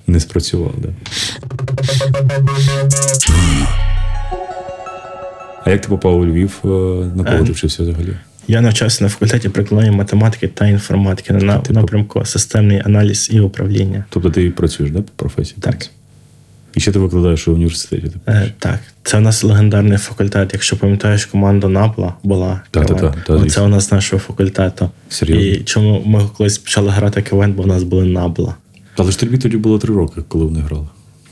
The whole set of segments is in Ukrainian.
Не спрацював, да. А як ти попав у Львів? На кого ти вчився взагалі? Я навчався на факультеті прикладної математики та інформатики на напрямку системний аналіз і управління. Тобто ти працюєш, да, по професії? Так. І ще ти викладаєш у університеті? Так. Це у нас легендарний факультет. Якщо пам'ятаєш, команда Набла була. Це у нас з нашого факультету. Серйозно? І чому ми колись почали грати КВН, бо в нас були Набла. Але ж тобі тоді було 3 роки, коли вони грали.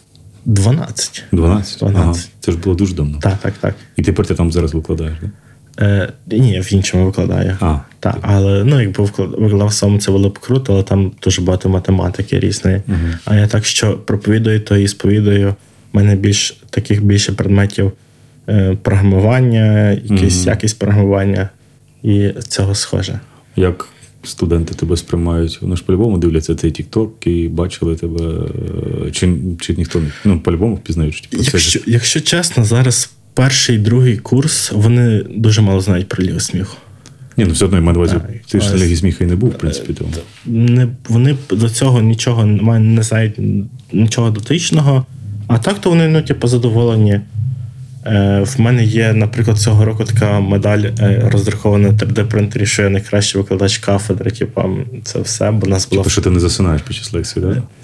12. 12? Ага. Це ж було дуже давно. Так. І тепер ти там зараз викладаєш, так? Ні, я в іншому викладаю. Так, але якби викладав сам, це було б круто, але там дуже багато математики різної. А я так, що проповідую, то і сповідую. У мене більше предметів програмування, якість програмування і цього схоже. Як студенти тебе сприймають? Вони ж по-любому дивляться цей TikTok і бачили тебе, чи ніхто не, по-любому впізнають? Якщо чесно, зараз перший, другий курс, вони дуже мало знають про Лігу сміху. Ні, все одно, я маю на увазі, ти ж на Лігі сміху і не був, в принципі. Вони до цього нічого не знають, нічого дотичного, а так то вони, задоволені. В мене є, наприклад, цього року така медаль розрахована на 3D-принтері, що я найкращий викладач кафедри, це все, бо нас було... що ти не засинаєш під час лекції,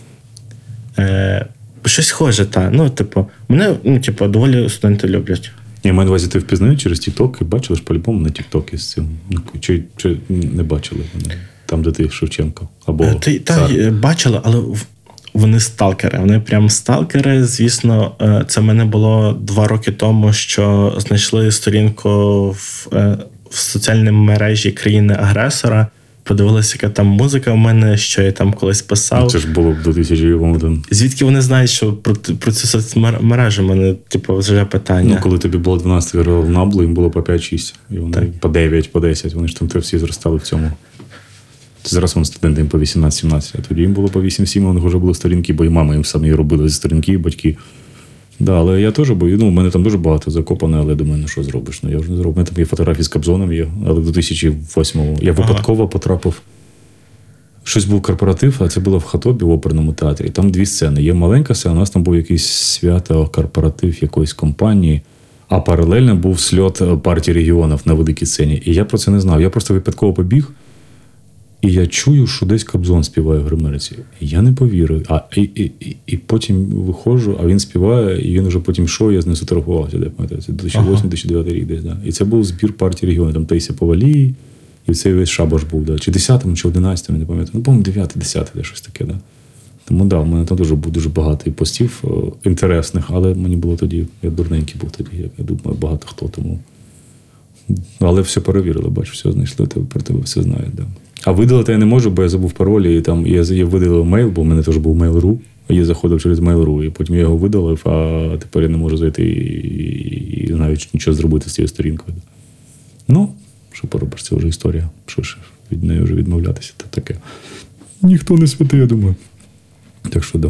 так? Щось схоже, так. Мене, доволі студенти люблять. Я маю на увазі, ти впізнають через TikTok і бачили ж по-любому на TikTok із цим. Чи не бачили вони? Там, де ти Шевченко? Або бачили, але вони сталкери. Вони прям сталкери. Звісно, це в мене було 2 роки тому, що знайшли сторінку в соціальній мережі країни-агресора. Подивилися, яка там музика в мене, що я там колись писав. Це ж було б до 2001. Звідки вони знають, що про цю соцмережу? У мене, вже питання. Коли тобі було 12 грав в Наблу, їм було по 5-6. І вони по 9, по 10. Вони ж там всі зростали в цьому. Зараз вони студенти, їм по 18-17. А тоді їм було по 8-7, у них вже були сторінки, бо і мама їм самі робили зі сторінки, і батьки. Да, але я теж бою. У мене там дуже багато закопано, але думаю, що зробиш? Я вже не зроблю. У мене там є фотографії з Кобзоном є, але в 2008-му я випадково потрапив. Щось був корпоратив, а це було в Хатобі в оперному театрі. Там 2 сцени. Є маленька сцена, у нас там був якийсь свято, корпоратив якоїсь компанії, а паралельно був сльот партії регіонів на великій сцені. І я про це не знав. Я просто випадково побіг, і я чую, що десь Кобзон співає в гримерці. І я не повірив. І потім виходжу, а він співає, і він вже потім йшов, я з ним сфотографувався. Це 2008-2009 рік десь. Да. І це був збір партії регіонів. Там Таїсія Повалій, і цей весь шабаш був. Да. Чи 10-му, чи 11-му, не пам'ятаю. По-моєму, 9-10, щось таке. Да. Тому в мене там дуже був дуже багато постів інтересних, але мені було тоді, я дурненький був тоді, я думаю, багато хто тому. Але все перевірили, бачу, все знайшли, про тебе все знають. Да. А видалити я не можу, бо я забув пароль, і там я видалив мейл, бо в мене теж був Mail.ru, я заходив через Mail.ru, і потім я його видалив, а тепер я не можу зайти і навіть нічого зробити з цією сторінкою. Що поробиш, це вже історія. Що ж, від неї вже відмовлятися, це таке. Ніхто не святий, я думаю. Так що, да.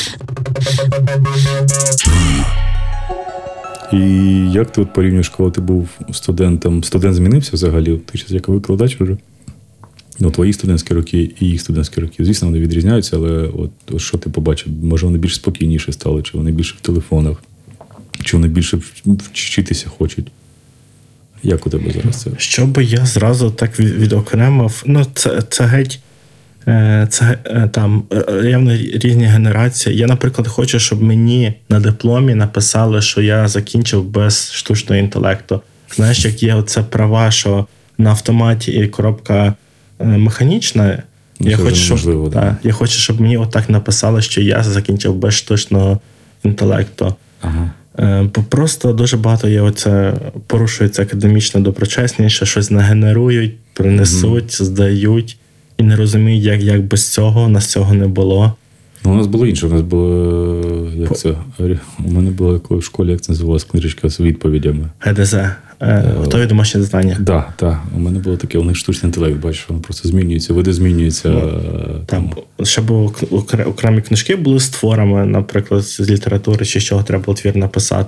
І як ти порівнюєш, коли ти був студентом? Студент змінився взагалі? Ти зараз як викладач вже? Твої студентські роки і їх студентські роки. Звісно, вони відрізняються, але от що ти побачив? Може, вони більш спокійніші стали, чи вони більше в телефонах, чи вони більше вчитися хочуть? Як у тебе зараз це? Що би я зразу так відокремив? Це геть там явно різні генерації. Я, наприклад, хочу, щоб мені на дипломі написали, що я закінчив без штучного інтелекту. Знаєш, як є оце права, що на автоматі і коробка механічна. Я хочу, щоб мені отак написали, що я закінчив без штучного інтелекту. Ага. Бо просто дуже багато є порушується академічна доброчесність, що щось нагенерують, принесуть, здають і не розуміють, як без цього, у нас цього не було. У нас було інше, у нас було, у мене була в школі, як це називалася, книжечка з відповідями. ГДЗ. Готові домашні завдання. Так. У мене було таке, у них штучний інтелект, бачиш, воно просто змінюється, види змінюються. Там ще було окремі книжки були з творами, наприклад, з літератури, чи з чого треба було твір написати.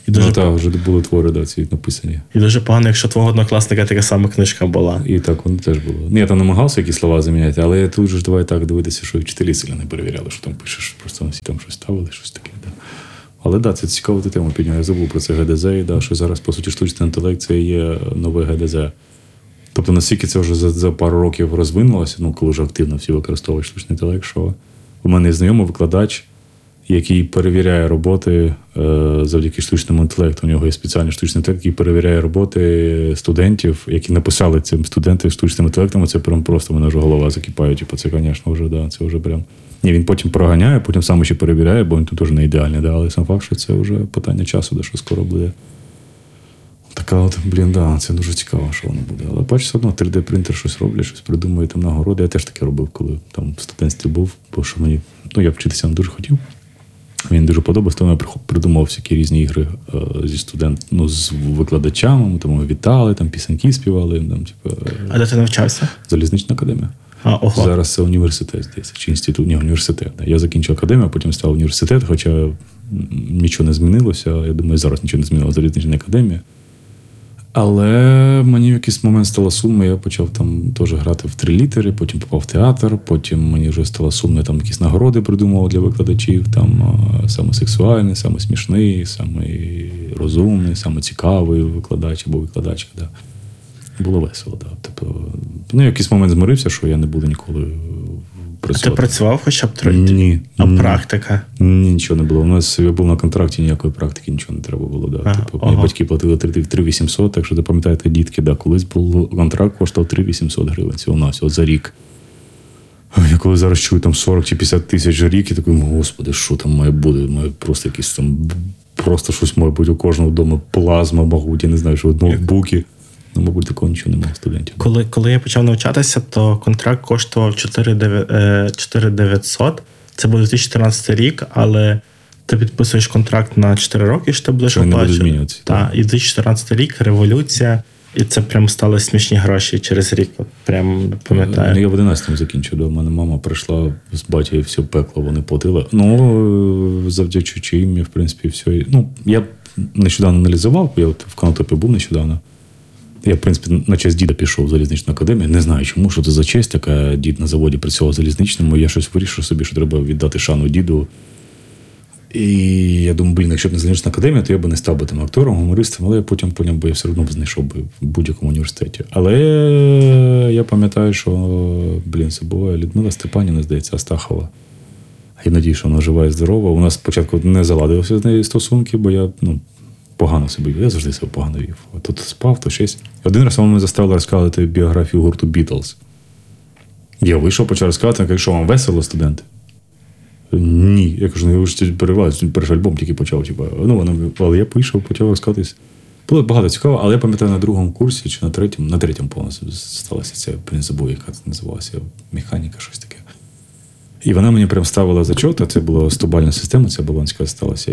І дуже так, вже були твори, да, ці написані. І дуже погано, якщо твого однокласника така сама книжка була. І так воно теж було. Я там намагався якісь слова заміняти, але тут же ж давай так дивитися, що і вчителі сильно не перевіряли, що там пишеш, просто всі там щось ставили, щось таке. Да. Але да, це цікаву тему підняв. Я забув про це ГДЗ, да, що зараз, по суті, штучний інтелект – це є нове ГДЗ. Тобто, наскільки це вже за пару років розвинулося, коли вже активно всі використовують штучний інтелект, що у мене є знайомий викладач, який перевіряє роботи завдяки штучному інтелекту. У нього є спеціальний штучний інтелект, який перевіряє роботи студентів, які написали цим студенти штучним інтелектом. Це прям просто мене вже голова закипає. Типу, це, звісно, вже, да, це вже прям... Ні, він потім проганяє, потім сам ще перевіряє, бо він тут теж не ідеальний, да, але сам факт, що це вже питання часу, де що скоро буде. Така от, да, це дуже цікаво, що воно буде. Але бачиш, все одно 3D-принтер щось роблять, щось придумує там нагороди. Я теж таке робив, коли там в студентстві був, бо що мені, я вчитися не дуже хотів. Мені дуже подобався, тому я придумав всякі різні ігри з викладачами, тому ми вітали, там пісеньки співали. Там, А де ти навчався? Залізнична академія. Ого. Зараз це університет, здається, чи інститут, ні, університет. Я закінчив академію, а потім став університет, хоча нічого не змінилося. Я думаю, зараз нічого не змінилося, залізнична академія. Але мені в якийсь момент стало сумно, я почав там теж грати в 3 літери, потім попав в театр, потім мені вже стало сумно, я там якісь нагороди придумував для викладачів, там саме сексуальний, саме смішний, саме розумний, саме цікавий викладач або викладачка. Да. Було весело, да. Тобто, в якийсь момент змирився, що я не буду ніколи працювати. А ти працював хоча б 3? Ні. А практика? Ні, нічого не було. У нас я був на контракті, ніякої практики, нічого не треба було. Да. Мені батьки платили 3800, так що запам'ятаєте, дітки, да, колись був контракт, коштував 3800 гривень. Це у нас за рік. Я коли зараз чую там 40 чи 50 тисяч рік, і такий, господи, що там має бути? Має просто якісь там, просто щось має бути у кожного вдома, плазма, мабуть, я не знаю, що ноутбуки. Мабуть, такого нічого немає студентів. Коли я почав навчатися, то контракт коштував 4900. Це був 2014 рік, але ти підписуєш контракт на 4 роки, що ти будеш оплачувати. Не буде змінюватися. Так, і 2014 рік, революція, і це прям стали смішні гроші через рік. Прям пам'ятаю. Я в 11-му закінчив. До мене мама прийшла з батьком, все пекло вони платили. Завдячуючи їм, в принципі, все. Я нещодавно аналізував, я в Конотопі був нещодавно. Я, в принципі, на честь діда пішов в залізничну академію. Не знаю чому, що це за честь така. Дід на заводі працював залізничному. Я щось вирішив собі, що треба віддати шану діду. І я думаю, якщо б не залізнична академія, то я б не став би тим актором, гумористом, але я потім поняв, бо я все одно знайшов би в будь-якому університеті. Але я пам'ятаю, що, це буває Людмила Степанівна, здається, Астахова. Я надію, що вона жива і здорова. У нас спочатку не заладилися з нею стосунки, бо я, погано себе вів. Я завжди себе погано вів. Тут спав, то щось. Один раз вона мене заставила розказати біографію гурту Beatles. Я вийшов, почав розказати, кажу, що вам весело, студенти? Ні. Я кажу, ви ж перервали, перший альбом тільки почав. Але я вийшов, почав розказатись. Було багато цікаво, але я пам'ятаю, на другому курсі, чи на третьому повністю сталося це, забув, яка це називалася, механіка, щось таке. І вона мені прям ставила зачот, а це була 100-бальна система, ця болонська сталася,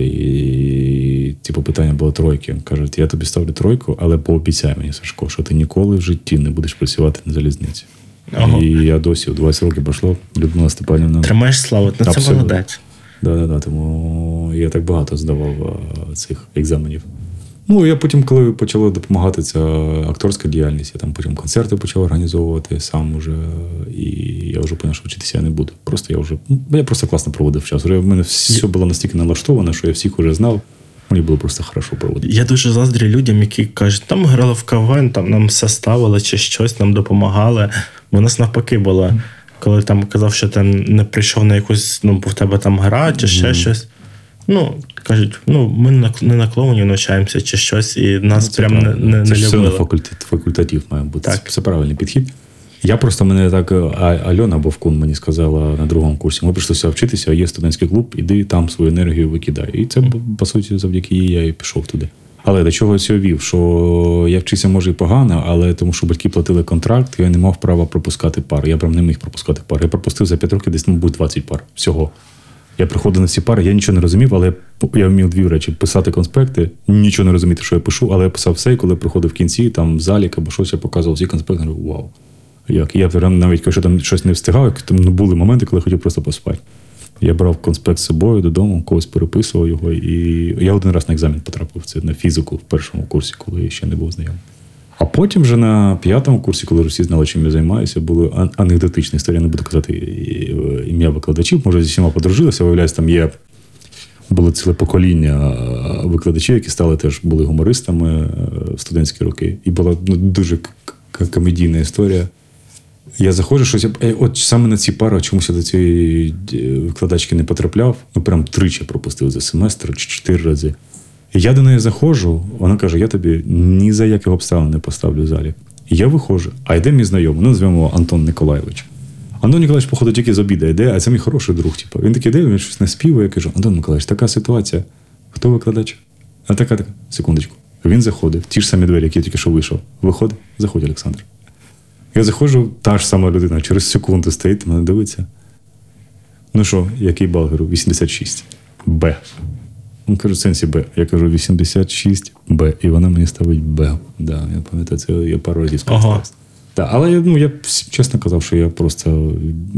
і питання було 3. Кажуть, я тобі ставлю 3, але пообіцяй мені, Сашко, що ти ніколи в житті не будеш працювати на залізниці. Ага. І я досі, 20 років пройшло, Людмила Степанівна. Тримаєш славу, це молодець. Да, тому я так багато здавав цих екзаменів. Я потім, коли почала допомагати ця акторська діяльність, я там потім концерти почав організовувати сам уже, і я вже зрозумів, що вчитися я не буду. Я просто класно проводив час. У мене все було настільки налаштоване, що я всіх вже знав. Мені було просто хорошо проводити. Я дуже заздрю людям, які кажуть, там грали в КВН, там нам все ставили чи щось, нам допомагали. Бо у нас навпаки було, коли там казав, що ти не прийшов на якусь, бо в тебе там гра чи ще щось. Кажуть, ми не на клоунів навчаємося чи щось, і нас прям не любили. Це все факультатив має бути. Так. Це правильний підхід. Я просто, мене так Альона Бовкун мені сказала на другому курсі, ми прийшли сюди вчитися, є студентський клуб, іди там свою енергію викидай. І це, по суті, завдяки їй я і пішов туди. Але до чого я цього вів? Що я вчився, може, і погано, але тому що батьки платили контракт, я не мав права пропускати пари. Я прям не міг пропускати пари. Я пропустив за 5 років десь, мабуть, 20 пар всього. Я приходив на ці пари, я нічого не розумів, але я вмів 2 речі. Писати конспекти, нічого не розуміти, що я пишу, але я писав все, і коли приходив в кінці, там залік або щось, я показував всі конспекти, говорю, вау. Я навіть, якщо там щось не встигав, там були моменти, коли я хотів просто поспати. Я брав конспект з собою додому, когось переписував його, і я один раз на екзамен потрапив. Це на фізику в першому курсі, коли я ще не був знайомий. А потім вже на 5-му курсі, коли всі знали, чим я займаюся, були анекдотичні історії. Я не буду казати ім'я викладачів, може, зі всіма подружилися. Виявляється, там було ціле покоління викладачів, які стали теж були гумористами в студентські роки. І була дуже комедійна історія. Я заходжу, щось, от саме на ці пари чомусь я до цієї викладачки не потрапляв. Прям 3 пропустив за семестр, чи 4 рази. І я до неї заходжу, вона каже, я тобі ні за яких обставин не поставлю в залі. І я виходжу, а йде мій знайомий, називаємо Антон Николаєвич. Антон Николаєвич, походу, тільки з обіду йде, а це мій хороший друг. Типу. Він такий йде, він щось наспівує, я кажу, Антон Миколаївич, така ситуація. Хто викладач? А така, секундочку. Він заходив, ті ж самі двері, які я тільки що вийшов. Виходить, заходь, Олександр. Я заходжу, та ж сама людина, через секунду стоїть, мене дивиться. Ну що, який бал? Говорю, 86. Б. Він каже, в сенсі Б. Я кажу, 86 Б. І вона мені ставить Б. Да, я пам'ятаю, це я пару разів скористався. Так, але я чесно казав, що я просто,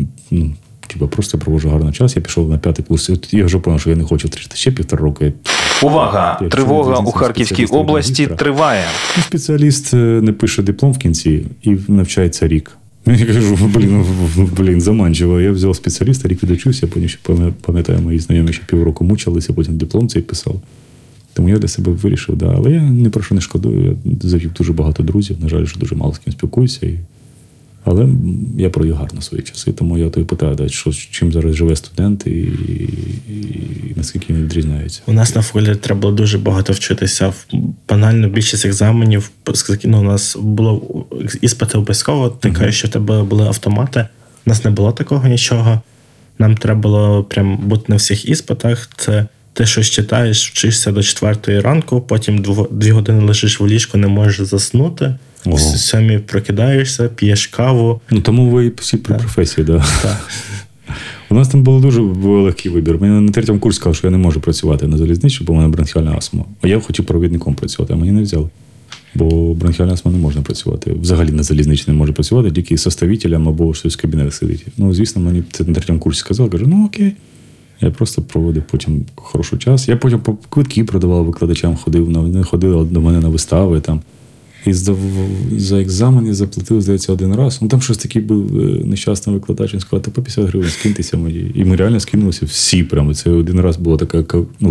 просто проводжу гарний час. Я пішов на 5-й курс. Я вже зрозумів, що я не хочу втрачати ще 1,5 року. Увага! Тривога у Харківській області триває. Спеціаліст не пише диплом в кінці і навчається рік. Я кажу, заманчиво. Я взяв спеціаліста, рік відучився, потім ще пам'ятаю, мої знайомі ще півроку мучилися, потім диплом цей писав. Тому я для себе вирішив, да. Але я ні про що не шкодую. Я завів дуже багато друзів. На жаль, що дуже мало з ким спілкуюся. Але я провів гарно свої часи, тому я тобі питаю, чим зараз живе студент і наскільки він відрізняється. У нас на факультеті треба було дуже багато вчитися. Банально більшість екзаменів, у нас було іспити обов'язково, таке, що в тебе були автомати. У нас не було такого нічого. Нам треба було прям бути на всіх іспитах. Це ти щось читаєш, вчишся до 4-ї ранку, потім 2 години лежиш в ліжку, не можеш заснути. В 7 прокидаєшся, п'єш каву. Тому ви всі при професії, да? Так. У нас там був дуже легкий вибір. Мені на 3-му курсі сказали, що я не можу працювати на залізниці, бо в мене бронхіальна астма. А я хотів провідником працювати, а мені не взяли. Бо бронхіальна астма не можна працювати. Взагалі на залізниці не може працювати, тільки составителем або щось в кабінетах сидить. Звісно, мені це на 3-му курсі сказали. Кажу, окей. Я просто проводив потім хороший час. Я потім квитки продавав викладачам, вони ходили до мене на вистави там. І за екзамен я заплатив, здається, 1 раз. Там щось такий був нещасний викладач, він сказав, по 50 гривень скиньтеся мені. І ми реально скинулися всі прямо. Це 1 раз була така,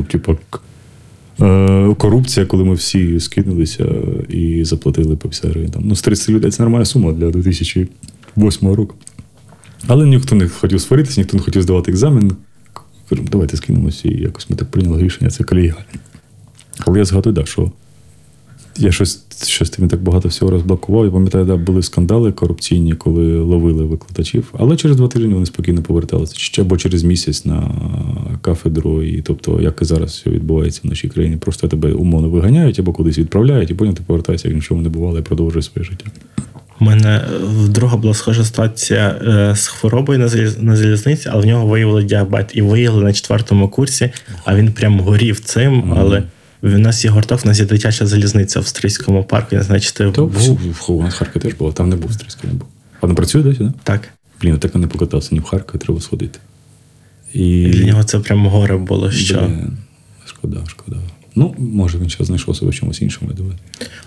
корупція, коли ми всі скинулися і заплатили по 50 гривень. З 30 людей це нормальна сума для 2008 року. Але ніхто не хотів сваритися, ніхто не хотів здавати екзамен. Кажу, давайте скинемося, і якось ми так прийняли рішення, це колегіально. Але я згадую, що я щось тим так багато всього розблокував. Я пам'ятаю, були скандали корупційні, коли ловили викладачів. Але через 2 тижні вони спокійно поверталися. Або через місяць на кафедру. І, тобто, як і зараз все відбувається в нашій країні. Просто тебе умовно виганяють, або кудись відправляють, і потім ти повертаєшся, як нічого не бувало, і продовжуєш своє життя. У мене вдруга була схожа ситуація з хворобою на залізниці, але в нього виявили діабет. І виявили на 4-му курсі, а він прям горів цим, але... У нас є гурток, у нас є дитяча залізниця в Стрийському парку. Я не знаю, чи ти був? У нас в Харкові теж було, там не був Стрийський, не був. Вона працює досі, так? Так. Так і не покатався, ні в Харкові, треба сходити. І для нього це прям горе було, що... Шкода. Може він зараз знайшов себе в чомусь іншому, я думаю.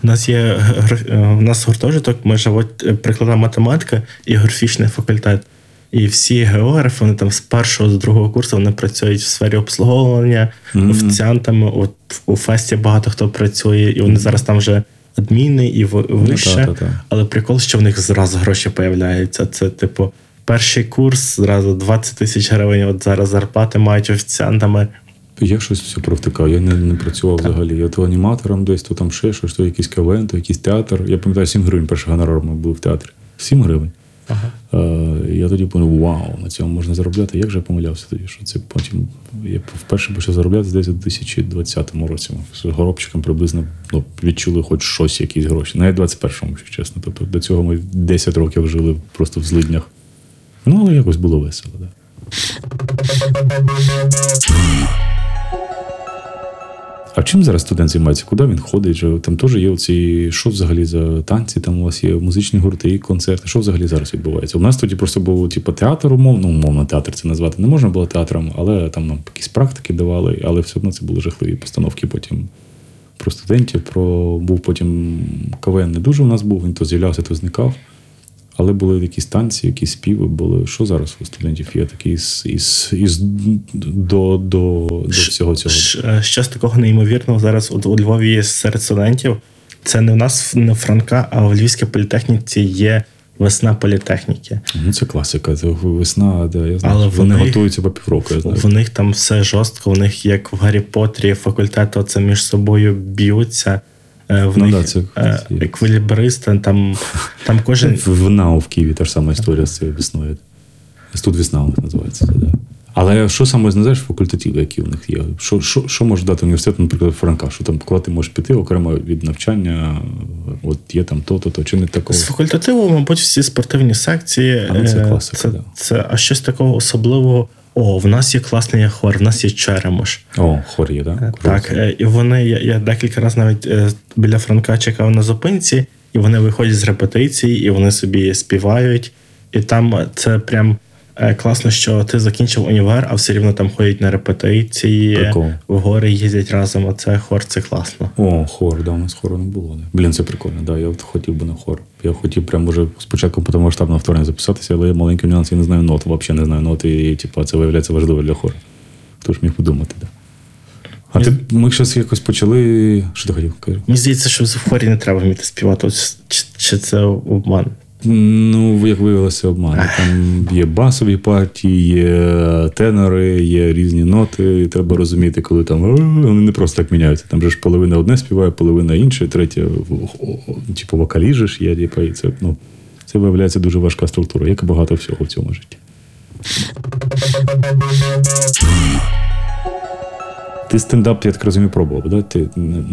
У нас гуртожиток, ми живуть прикладна математика і географічний факультет. І всі географи, вони там з 1-го, з 2-го курсу, вони працюють в сфері обслуговування, офіціантами, у фесті багато хто працює, і вони зараз там вже адміни і вище. Але прикол, що в них зразу гроші появляються. Це, перший курс, зразу 20 тисяч гривень, от зараз зарплати мають офіціантами. Я щось все провтикав, я не працював взагалі. Я то аніматором десь, то там ще щось, то якийсь КВН, то якийсь театр. Я пам'ятаю, 7 гривень перший гонорар був в театрі. 7 гривень. Ага. Я тоді подумав, вау, на цьому можна заробляти. Як же я помилявся тоді, що це потім... Я вперше почав заробляти десь у 2020 році. З горобчиком приблизно відчули хоч щось, якісь гроші. Навіть 21-му, якщо чесно. Тобто до цього ми 10 років жили просто в злиднях. Але якось було весело, так. А чим зараз студент займається? Куди він ходить? Там теж є оці, що взагалі за танці, там у вас є музичні гурти, концерти. Що взагалі зараз відбувається? У нас тоді просто був театр, умовно театр це назвати не можна було театром, але там нам якісь практики давали, але все одно це були жахливі постановки потім про студентів. Був потім КВН не дуже у нас був, він то з'являвся, то зникав. Але були якісь танці, якісь співи були. Що зараз у студентів є такі до всього цього? Щось такого неймовірного зараз у Львові є серед студентів. Це не в нас не Франка, а в Львівській політехніці є весна політехніки. Ну, це класика, це весна, де я знаю, але вони готуються по півроку. Я знаю. В них там все жорстко, в них, як в Гаррі Поттері, факультети оце між собою б'ються. В них еквілібристи, там кожен... В НАУ в Києві та ж сама історія з цією весною. Тут весна у них називається. Да. Але що саме знаєш факультативи, які у них є? Що може дати університет, наприклад, Франка? Що там, коли ти можеш піти окремо від навчання, от є там то, чи не такого? З факультативу, мабуть, всі спортивні секції. Але це класика, а щось такого особливого. В нас є класний хор, в нас є Черемош. Хор є, так? Так, і вони, я декілька разів навіть біля Франка чекав на зупинці, і вони виходять з репетиції, і вони собі співають. І там це прям класно, що ти закінчив універ, а все рівно там ходять на репетиції, прикольно. В гори їздять разом, а це хор, це класно. Хор, у нас хору не було. Блін, це прикольно, да, я хотів би на хор. Я хотів прям уже спочатку повномасштабного вторгнення записатися, але я маленький нюанс, я не знаю нот, взагалі не знаю нот, і це виявляється важливо для хору. Хто ж міг подумати, да. Ми щось якось почали... Що ти хотів? Мені здається, що в хорі не треба вміти співати, чи це обман? Ну, як виявилося, обман. Там є басові партії, є тенори, є різні ноти, і треба розуміти, коли там вони не просто так міняються. Там же ж половина одне співає, половина інше, третя, вокаліжиш є, і це виявляється дуже важка структура, як і багато всього в цьому житті. Ти стендап, я так розумію, пробував, да? Ти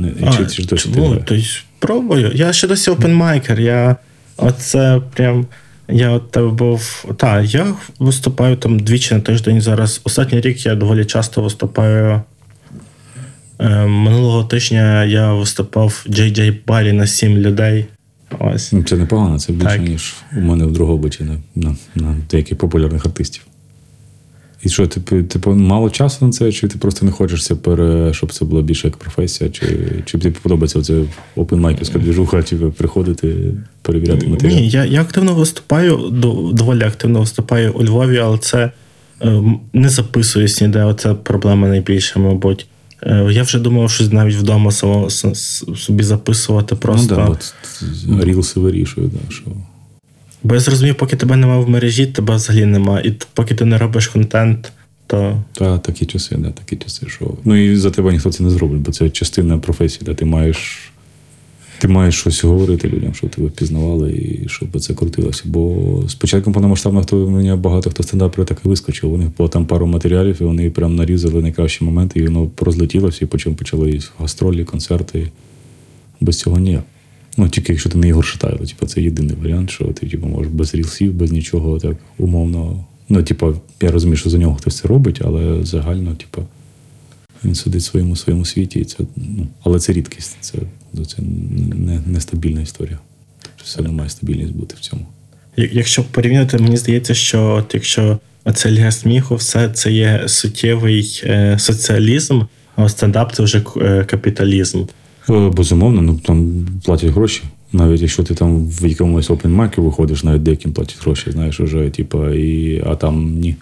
пробую. Я ще досі опенмайкер. Оце прям, я от тебе був... я виступаю там двічі на тиждень зараз. Останній рік я доволі часто виступаю. Минулого тижня я виступав в Джей Барі на 7 людей. Ось. Це непогано, це більше, ніж у мене в Дрогобичі на деяких популярних артистів. І що, типу, мало часу на це, чи ти просто не хочеш щоб це було більше як професія, чи тобі подобається оце опенмайкерська двіжуха, приходити, перевіряти матеріал? Ні, я активно виступаю, доволі активно виступаю у Львові, але це не записуюсь ніде, оце проблема найбільша, мабуть. Я вже думав, щось навіть вдома собі записувати просто. Рілси вирішують, що... Бо я зрозумів, поки тебе немає в мережі, тебе взагалі немає. І поки ти не робиш контент, то... Такі часи, що... Ну і за тебе ніхто це не зробить, бо це частина професії, де ти маєш щось говорити людям, щоб тебе впізнавали і щоб це крутилося. Бо спочатку повномасштабного вторгнення багато хто стендаперів так і вискочив. У них було там пару матеріалів, і вони прям нарізали найкращі моменти, і воно розлетілося, і потім почали гастролі, концерти. Без цього ніяк. Тільки якщо ти не Ігор Шатайло, це єдиний варіант, що ти можеш без рілсів, без нічого, так умовно. Я розумію, що за нього хтось це робить, але загально, він сидить в своєму світі, і це, але це рідкість, це нестабільна історія. Тобто все одно має стабільність бути в цьому. Якщо порівняти, мені здається, що якщо оце Ліга сміху, все це є суттєвий соціалізм, а стендап – це вже капіталізм. Безумовно, там платять гроші. Навіть якщо ти там в якомусь опенмайку виходиш, навіть деяким платять гроші, знаєш, уже, а там ні.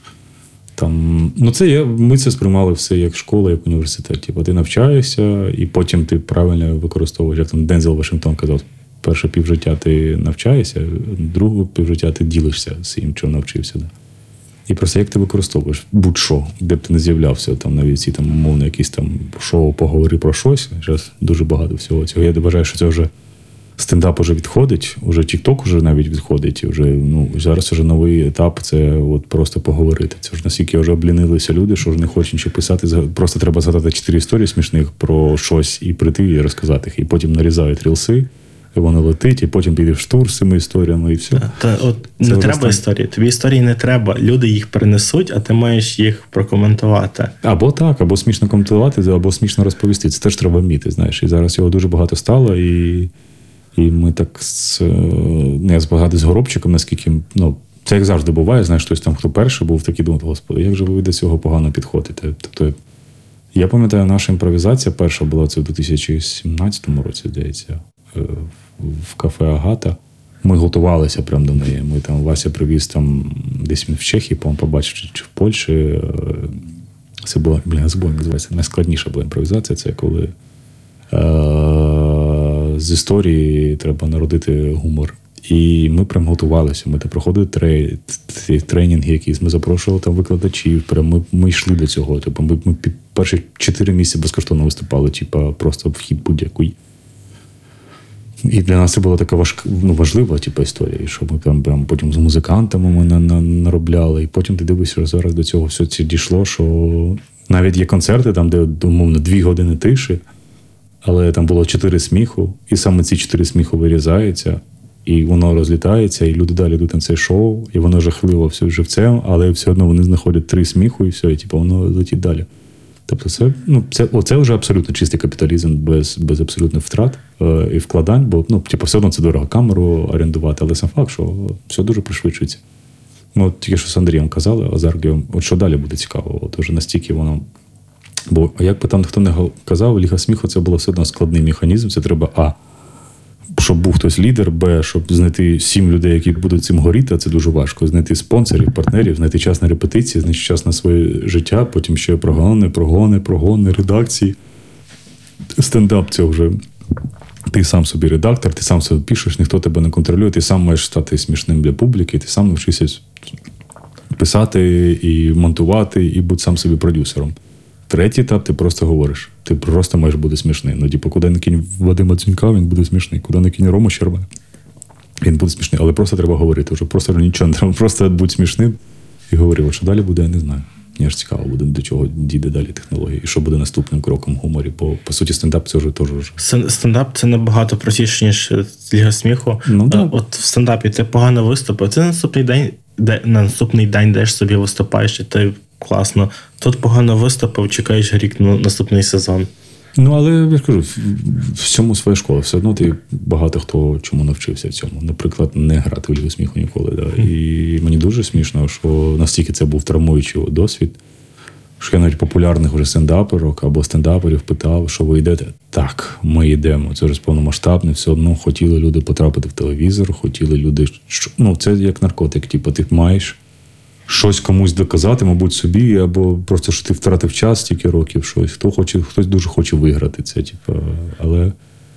Ми це сприймали все як школа, як університет. Ти навчаєшся, і потім ти правильно використовуєш, як там Дензел Вашингтон казав, перше півжиття ти навчаєшся, друге півжиття ти ділишся з цим, чого навчився. Да? І просто як ти використовуєш будь-що, де б ти не з'являвся, там навіть ці умовно якісь там шоу «Поговори про щось». Зараз дуже багато всього цього. Я вважаю, що це вже стендап уже відходить, уже TikTok уже навіть відходить. Вже, зараз вже новий етап – це от просто поговорити. Це ж настільки вже облінилися люди, що вже не хочуть нічого писати. Просто треба згадати 4 історії смішних про щось і прийти і розказати їх. І потім нарізають рілси, воно летить, і потім піде в штур з цими історіями, і все. Не треба історії. Тобі історії не треба. Люди їх принесуть, а ти маєш їх прокоментувати. Або так, або смішно коментувати, або смішно розповісти. Це теж треба вміти, знаєш. І зараз його дуже багато стало, і ми так я згадую з Горобчиком, наскільки, це як завжди буває, знаєш, хтось там, хто перший був, такий думав, господи, як же ви до цього погано підходите. Тобто, я пам'ятаю, наша імпровізація перша була це в 2017 році, здається, в кафе «Агата». Ми готувалися прямо до неї. Ми там, Вася привіз там, десь він в Чехії, по-моєму, побачив, чи в Польщі. Це була, забув, називається, найскладніша була імпровізація. Це коли з історії треба народити гумор. І ми прям готувалися. Ми там проходили тренінги якісь, ми запрошували там викладачів, прям ми йшли до цього. Тобто ми перші 4 місяці безкоштовно виступали, просто вхід будь-який. І для нас це була така важлива історія, що ми прям потім з музикантами ми наробляли, і потім ти дивишся, що зараз до цього все це дійшло, що навіть є концерти, там, де, умовно, 2 години тиші, але там було 4 сміху, і саме ці 4 сміху вирізаються, і воно розлітається, і люди далі йдуть на це шоу, і воно жахливо все живцем, але все одно вони знаходять 3 сміху, і все, і воно летить далі. Тобто це вже абсолютно чистий капіталізм без абсолютних втрат і вкладань, бо все одно це дорого камеру орендувати, але сам факт, що все дуже пришвидшується. Тільки що з Андрієм казали, Азаргієм, що далі буде цікаво, вже настільки воно. Бо, як би там хто не казав, Ліга сміху це було все одно складний механізм, це треба щоб був хтось лідер, щоб знайти 7 людей, які будуть цим горіти, а це дуже важко. Знайти спонсорів, партнерів, знайти час на репетиції, знайти час на своє життя, потім ще прогони, редакції. Стендап – це вже ти сам собі редактор, ти сам собі пишеш, ніхто тебе не контролює, ти сам маєш стати смішним для публіки, ти сам навчишся писати і монтувати, і бути сам собі продюсером. Третій етап – ти просто говориш. Ти просто маєш бути смішним. Куди не кинь Вадима Дзюнька, він буде смішний. Куди не кинь Рому Щербана, він буде смішний. Але просто треба говорити. Вже просто нічого не треба. Просто будь смішним і говори. Що далі буде, я не знаю. Мені ж цікаво буде, до чого дійде далі технології. І що буде наступним кроком в гуморі. Бо, по суті, стендап – це вже теж. Стендап – це набагато простіше, ніж Ліга сміху. От в стендапі ти погано виступив. Це на наступний день йдеш собі виступаєш, і ти класно. Тут погано виступив, чекаєш рік на наступний сезон. Але я ж кажу, в цьому своя школа. Все одно ти багато хто чому навчився в цьому. Наприклад, не грати в Лігу сміху ніколи. Да? І мені дуже смішно, що настільки це був травмуючий досвід, що я навіть популярних вже стендаперок або стендаперів питав, що ви йдете? Так, ми йдемо. Це вже повномасштабне. Все одно хотіли люди потрапити в телевізор, хотіли люди... це як наркотик. Ти маєш щось комусь доказати, мабуть, собі, або просто, що ти втратив час стільки років, щось. Хтось дуже хоче виграти це, але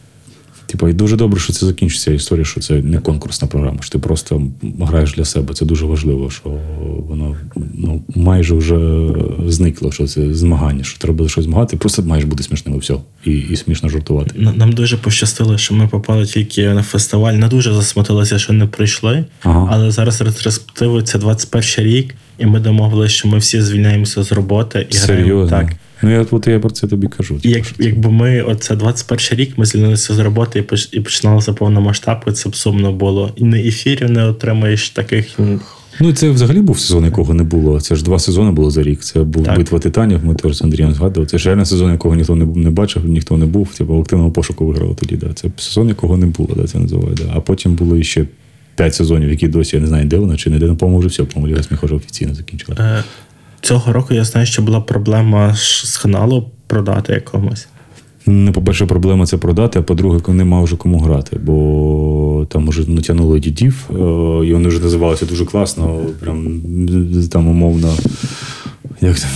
і дуже добре, що це закінчиться історія, що це не конкурсна програма, що ти просто граєш для себе. Це дуже важливо, що воно майже вже зникло, що це змагання, що треба щось змагати, просто маєш бути смішним і все, і смішно жартувати. Нам дуже пощастило, що ми попали тільки на фестиваль, не дуже засмутилися, що не прийшли, але зараз ретроспективу це 21 рік, і ми домовилися, що ми всі звільняємося з роботи і граємо так. Я про це тобі кажу. Якби ми, це 21 рік, ми звільнилися з роботи і починалося повномасштабку, це б сумно було. І не ефірів не отримаєш таких... Це взагалі був сезон, якого не було. Це ж 2 сезони було за рік. Це був «Битва титанів», ми теж з Андрієм згадували. Це ж реально сезон, якого ніхто не бачив, ніхто не був. В активному пошуку виграли тоді. Да. Це сезон, якого не було, це називають. Да. А потім було ще 5 сезонів, які досі, я не знаю, де вона чи не де. По-моєму, вже все. По-моєму, Ліга сміху вже офіційно закінчила. Цього року я знаю, що була проблема з каналу продати якомусь. По-перше, проблема це продати, а по-друге, нема вже кому грати, бо там уже натягнули дідів, і вони вже називалися дуже класно, прям там умовно. Як там,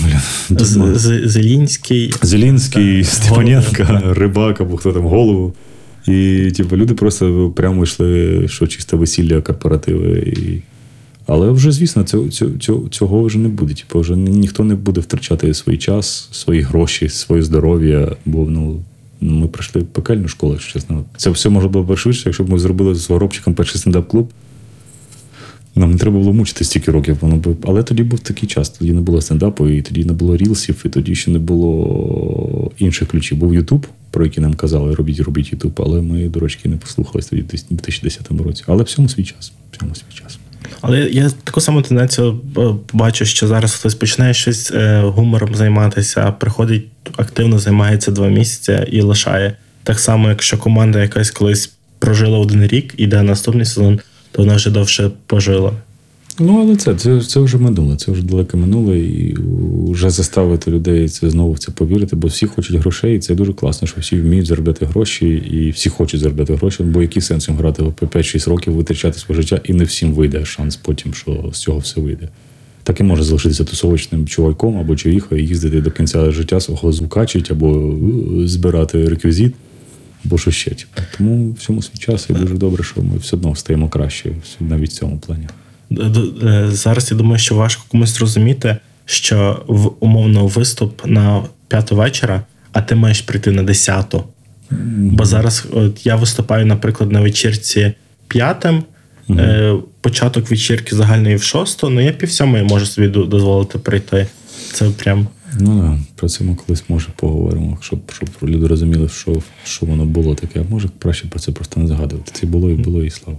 Зелінський, Степаненко, Рибак або хто там голову. І люди просто прямо йшли, що чисто весілля, корпоративи. Але вже, звісно, цього вже не буде. Вже ніхто не буде втрачати свій час, свої гроші, своє здоров'я, бо ми пройшли пекельну школу, якщо чесно. Це все можна було першвидше, якщо б ми зробили з Горобчиком перший стендап-клуб. Нам не треба було мучити стільки років. Але тоді був такий час, тоді не було стендапу, і тоді не було рілсів, і тоді ще не було інших ключів. Був Ютуб, про які нам казали, робіть YouTube, але ми, дурачки, не послухались тоді в 2010 році. Але всьому свій час. Але я таку саму тенденцію бачу, що зараз хтось починає щось гумором займатися, приходить, активно займається 2 місяці і лишає. Так само, якщо команда якась колись прожила 1 рік, іде наступний сезон, то вона вже довше пожила. Ну, але це вже минуле, це вже далеке минуле, і вже заставити людей це знову в це повірити, бо всі хочуть грошей, і це дуже класно, що всі вміють заробляти гроші, і всі хочуть заробляти гроші, бо який сенс їм грати по 5-6 років, витрачати своє життя, і не всім вийде шанс потім, що з цього все вийде. Так і може залишитися тусовочним чуваком або човіхою і їздити до кінця життя свого звукачить, або збирати реквізит, або що ще. Тому всьому свій час, і дуже добре, що ми все одно стаємо краще навіть в цьому плані. Зараз я думаю, що важко комусь зрозуміти, що умовно виступ на 5 вечора, а ти маєш прийти на 10. Бо зараз я виступаю, наприклад, на вечірці 5, початок вечірки загальної в 6, я 6:30 можу собі дозволити прийти. Це прям... Ну так, про це ми колись, може, поговоримо, щоб люди розуміли, що воно було таке. А може, краще про це просто не згадувати. Це було, і слава Богу.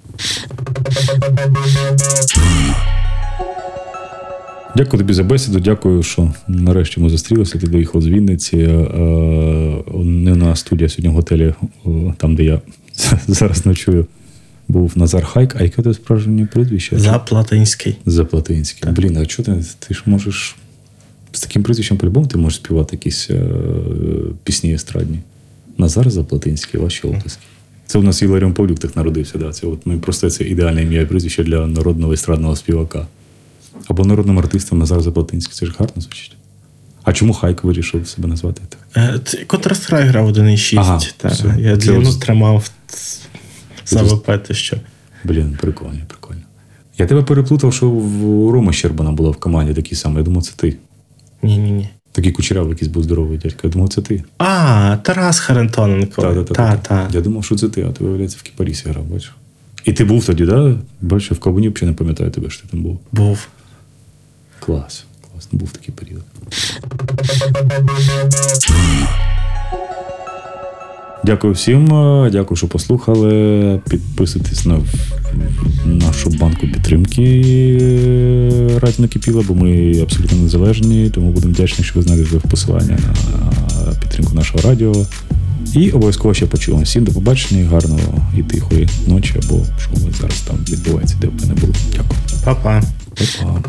Дякую тобі за бесіду, дякую, що нарешті ми зустрілися. Ти доїхав з Вінниці. Не на студія сьогодні в готелі, там, де я зараз ночую, був Назар Хайк. А яке ти справжнє прізвище? Заплатинський. Заплатинський. Блін, а чого ти ж можеш з таким прізвищем по-любому ти можеш співати якісь пісні естрадні? Назар Заплатинський, ваші оплески. Це у нас Іларіон Павлюк так народився. Да? Це ідеальне ім'я і прізвище для народного естрадного співака. Або народним артистом Назар Заплатинський. Це ж гарно звучить. А чому Хайк вирішив себе назвати так? Counter-Strike грав 1.6. Ага, я длину тримав за ВП, що. Блін, прикольно. Я тебе переплутав, що в Рома Щербана була в команді такий самий. Я думав, це ти. Ні. Такий кучерявий якийсь був здоровий дядько. Я думав, це ти. Тарас Харитоненко. Так. Я думав, що це ти, а ти, виявляється, в Кіпарісі грав, бачиш. І ти був тоді, так? Да? Бачиш, в Кабуні взагалі не пам'ятаю тебе, що ти там був. Був. Клас. Був такий період. Дякую всім, дякую, що послухали. Підписуйтесь на нашу банку підтримки Радіо Накипіло, бо ми абсолютно незалежні, тому будемо вдячні, що ви знайдете посилання на підтримку нашого радіо. І обов'язково ще почуємо. Всім до побачення, гарного і тихої ночі, або що у вас зараз там відбувається, де б ви не були. Дякую. Па-па. Па-па.